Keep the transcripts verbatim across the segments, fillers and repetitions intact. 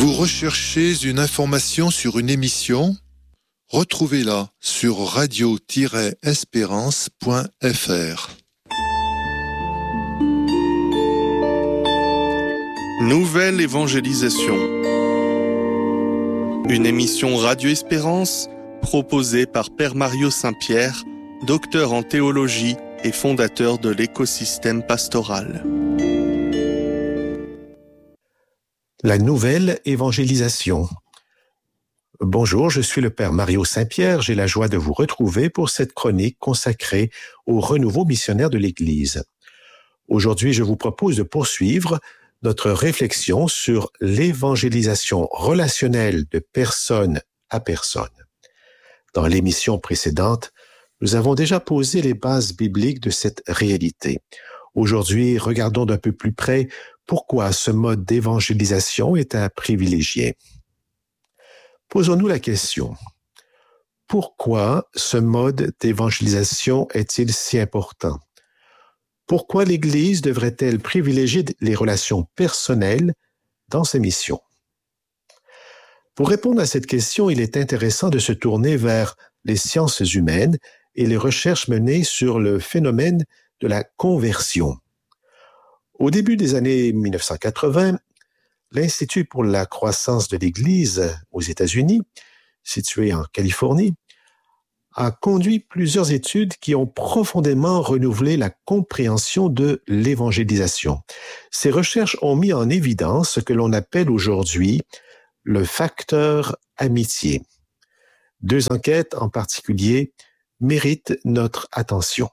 Vous recherchez une information sur une émission ? Retrouvez-la sur radio tiret espérance point f r. Nouvelle évangélisation. Une émission Radio Espérance proposée par Père Mario Saint-Pierre, docteur en théologie et fondateur de l'écosystème pastoral. La nouvelle évangélisation. Bonjour, je suis le Père Mario Saint-Pierre. J'ai la joie de vous retrouver pour cette chronique consacrée au renouveau missionnaire de l'Église. Aujourd'hui, je vous propose de poursuivre notre réflexion sur l'évangélisation relationnelle de personne à personne. Dans l'émission précédente, nous avons déjà posé les bases bibliques de cette réalité. Aujourd'hui, regardons d'un peu plus près pourquoi ce mode d'évangélisation est à privilégier. Posons-nous la question. Pourquoi ce mode d'évangélisation est-il si important? Pourquoi l'Église devrait-elle privilégier les relations personnelles dans ses missions? Pour répondre à cette question, il est intéressant de se tourner vers les sciences humaines et les recherches menées sur le phénomène de la conversion. Au début des années mille neuf cent quatre-vingts, l'Institut pour la croissance de l'Église aux États-Unis, situé en Californie, a conduit plusieurs études qui ont profondément renouvelé la compréhension de l'évangélisation. Ces recherches ont mis en évidence ce que l'on appelle aujourd'hui le facteur amitié. Deux enquêtes en particulier méritent notre attention.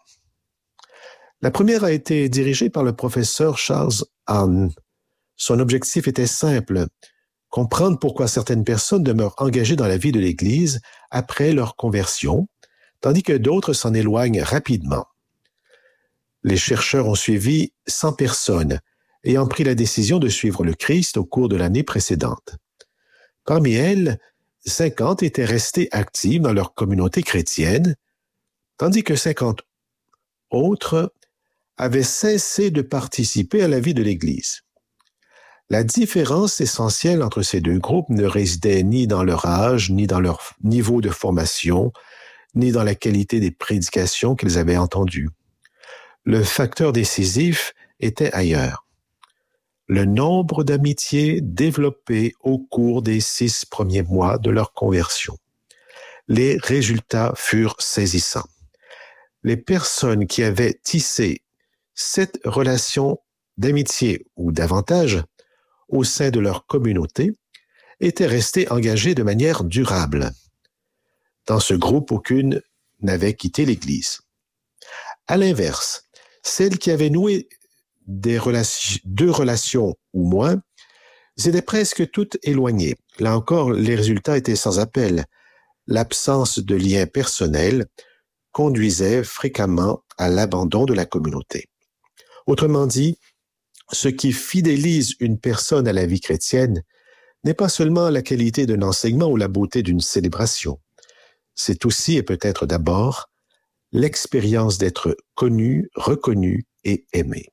La première a été dirigée par le professeur Charles Hahn. Son objectif était simple, comprendre pourquoi certaines personnes demeurent engagées dans la vie de l'Église après leur conversion, tandis que d'autres s'en éloignent rapidement. Les chercheurs ont suivi cent personnes ayant pris la décision de suivre le Christ au cours de l'année précédente. Parmi elles, cinquante étaient restées actives dans leur communauté chrétienne, tandis que cinquante autres avaient cessé de participer à la vie de l'Église. La différence essentielle entre ces deux groupes ne résidait ni dans leur âge, ni dans leur niveau de formation, ni dans la qualité des prédications qu'ils avaient entendues. Le facteur décisif était ailleurs. Le nombre d'amitiés développées au cours des six premiers mois de leur conversion. Les résultats furent saisissants. Les personnes qui avaient tissé cette relation d'amitié ou davantage au sein de leur communauté étaient restées engagées de manière durable. Dans ce groupe, aucune n'avait quitté l'Église. À l'inverse, celles qui avaient noué des relations, deux relations ou moins étaient presque toutes éloignées. Là encore, les résultats étaient sans appel. L'absence de lien personnel conduisait fréquemment à l'abandon de la communauté. Autrement dit, ce qui fidélise une personne à la vie chrétienne n'est pas seulement la qualité d'un enseignement ou la beauté d'une célébration. C'est aussi et peut-être d'abord l'expérience d'être connu, reconnu et aimé.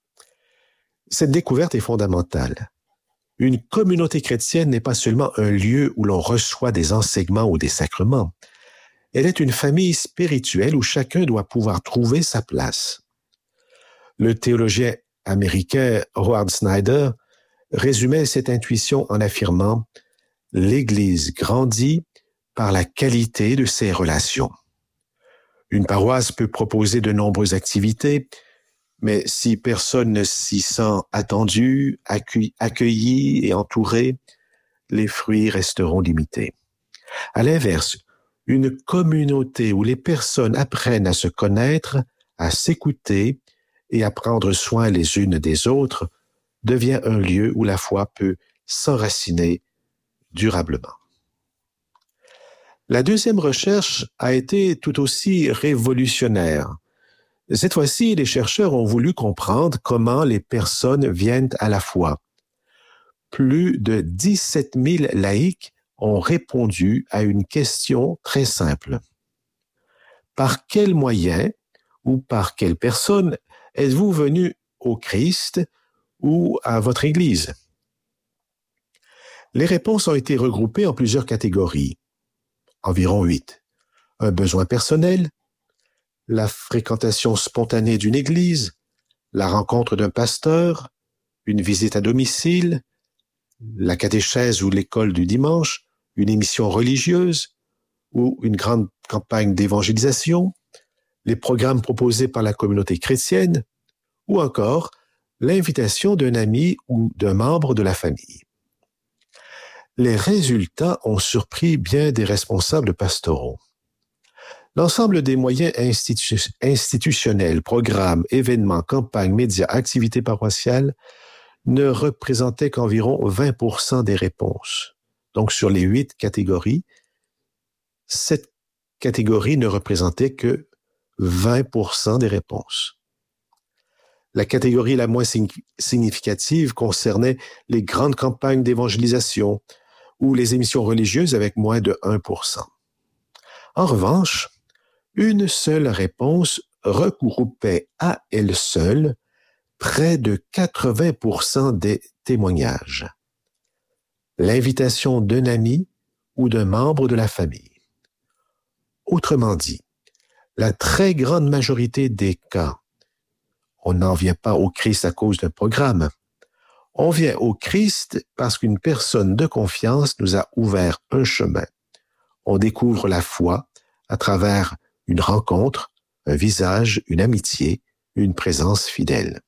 Cette découverte est fondamentale. Une communauté chrétienne n'est pas seulement un lieu où l'on reçoit des enseignements ou des sacrements. Elle est une famille spirituelle où chacun doit pouvoir trouver sa place. Le théologien américain Howard Snyder résumait cette intuition en affirmant « L'Église grandit par la qualité de ses relations ». Une paroisse peut proposer de nombreuses activités, mais si personne ne s'y sent attendu, accueilli, accueilli et entouré, les fruits resteront limités. À l'inverse, une communauté où les personnes apprennent à se connaître, à s'écouter et à prendre soin les unes des autres devient un lieu où la foi peut s'enraciner durablement. La deuxième recherche a été tout aussi révolutionnaire. Cette fois-ci, les chercheurs ont voulu comprendre comment les personnes viennent à la foi. Plus de dix-sept mille laïcs ont répondu à une question très simple. Par quels moyens ou par quelle personne êtes-vous venu au Christ ou à votre Église? Les réponses ont été regroupées en plusieurs catégories, environ huit. Un besoin personnel, la fréquentation spontanée d'une église, la rencontre d'un pasteur, une visite à domicile, la catéchèse ou l'école du dimanche, une émission religieuse ou une grande campagne d'évangélisation, les programmes proposés par la communauté chrétienne ou encore l'invitation d'un ami ou d'un membre de la famille. Les résultats ont surpris bien des responsables pastoraux. L'ensemble des moyens institu- institutionnels, programmes, événements, campagnes, médias, activités paroissiales ne représentaient qu'environ vingt pour cent des réponses. Donc, sur les huit catégories, cette catégorie ne représentait que vingt pour cent des réponses. La catégorie la moins significative concernait les grandes campagnes d'évangélisation ou les émissions religieuses avec moins de un pour cent. En revanche, une seule réponse regroupait à elle seule près de quatre-vingts pour cent des témoignages. L'invitation d'un ami ou d'un membre de la famille. Autrement dit, la très grande majorité des cas, on n'en vient pas au Christ à cause d'un programme. On vient au Christ parce qu'une personne de confiance nous a ouvert un chemin. On découvre la foi à travers une rencontre, un visage, une amitié, une présence fidèle.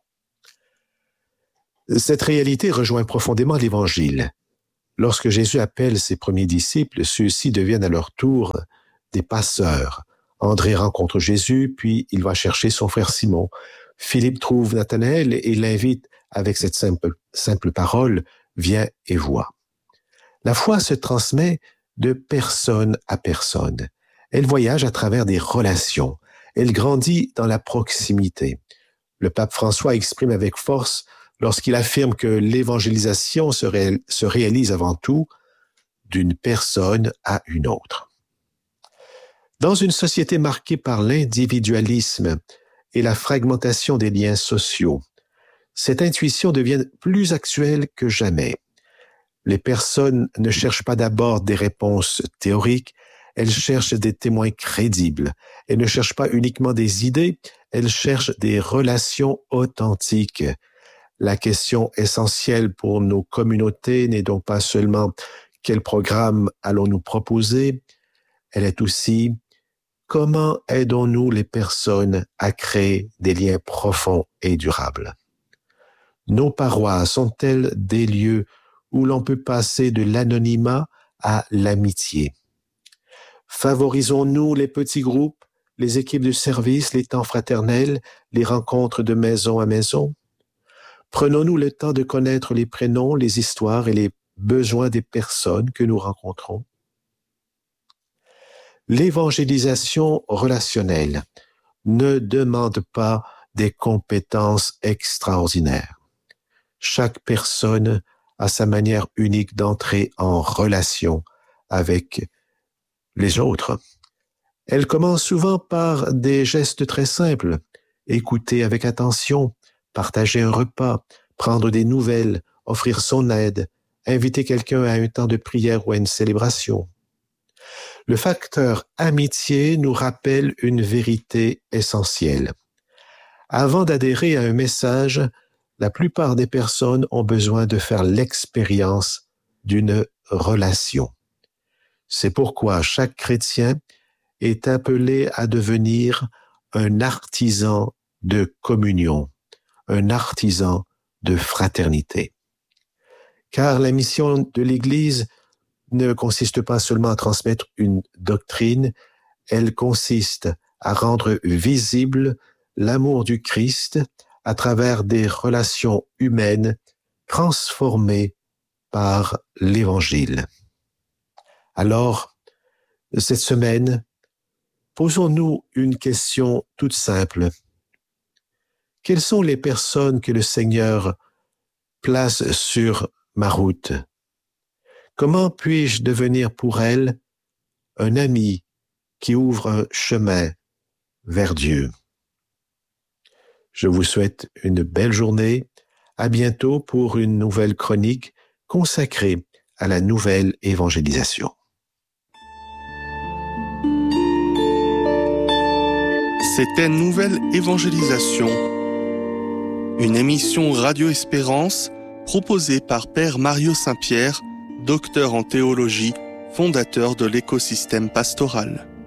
Cette réalité rejoint profondément l'Évangile. Lorsque Jésus appelle ses premiers disciples, ceux-ci deviennent à leur tour des passeurs. André rencontre Jésus, puis il va chercher son frère Simon. Philippe trouve Nathanaël et l'invite avec cette simple, simple parole, « Viens et vois ». La foi se transmet de personne à personne. Elle voyage à travers des relations. Elle grandit dans la proximité. Le pape François exprime avec force lorsqu'il affirme que l'évangélisation se, ré- se réalise avant tout d'une personne à une autre. Dans une société marquée par l'individualisme et la fragmentation des liens sociaux, cette intuition devient plus actuelle que jamais. Les personnes ne cherchent pas d'abord des réponses théoriques, elles cherchent des témoins crédibles. Elles ne cherchent pas uniquement des idées, elles cherchent des relations authentiques. La question essentielle pour nos communautés n'est donc pas seulement quel programme allons-nous proposer, elle est aussi comment aidons-nous les personnes à créer des liens profonds et durables. Nos paroisses sont-elles des lieux où l'on peut passer de l'anonymat à l'amitié? Favorisons-nous les petits groupes, les équipes de service, les temps fraternels, les rencontres de maison à maison? Prenons-nous le temps de connaître les prénoms, les histoires et les besoins des personnes que nous rencontrons? L'évangélisation relationnelle ne demande pas des compétences extraordinaires. Chaque personne a sa manière unique d'entrer en relation avec les autres. Elle commence souvent par des gestes très simples. Écouter avec attention, partager un repas, prendre des nouvelles, offrir son aide, inviter quelqu'un à un temps de prière ou à une célébration. Le facteur amitié nous rappelle une vérité essentielle. Avant d'adhérer à un message, la plupart des personnes ont besoin de faire l'expérience d'une relation. C'est pourquoi chaque chrétien est appelé à devenir un artisan de communion, un artisan de fraternité. Car la mission de l'Église ne consiste pas seulement à transmettre une doctrine, elle consiste à rendre visible l'amour du Christ à travers des relations humaines transformées par l'Évangile. Alors, cette semaine, posons-nous une question toute simple. Quelles sont les personnes que le Seigneur place sur ma route? Comment puis-je devenir pour elles un ami qui ouvre un chemin vers Dieu? Je vous souhaite une belle journée. À bientôt pour une nouvelle chronique consacrée à la nouvelle évangélisation. C'était Nouvelle Évangélisation, une émission Radio Espérance proposée par Père Mario Saint-Pierre, docteur en théologie, fondateur de l'écosystème pastoral.